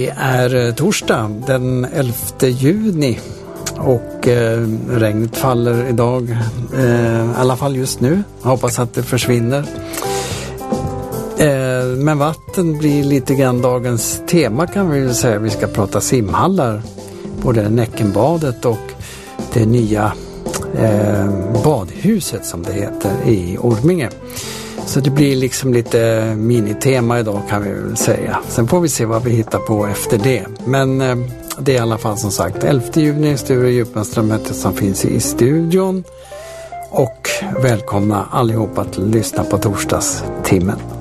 Det är torsdag den 11 juni och regnet faller idag, i alla fall just nu. Jag hoppas att det försvinner. Men vatten blir lite grann dagens tema, kan vi väl säga. Vi ska prata simhallar, både Näckenbadet och det nya badhuset som det heter i Orminge. Så det blir liksom lite minitema idag, kan vi väl säga. Sen får vi se vad vi hittar på efter det. Men det är i alla fall som sagt 11 juni, Sture Djupmanström som finns i studion. Och välkomna allihopa att lyssna på torsdagstimmen.